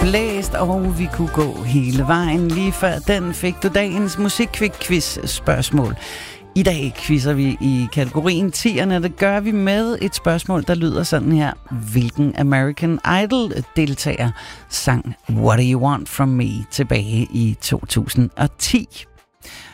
blæst, og vi kunne gå hele vejen. Lige før den fik du dagens musikquiz-spørgsmål. I dag quizzer vi i kategorien 10'erne. Det gør vi med et spørgsmål, der lyder sådan her. Hvilken American Idol-deltager sang What Do You Want From Me tilbage i 2010?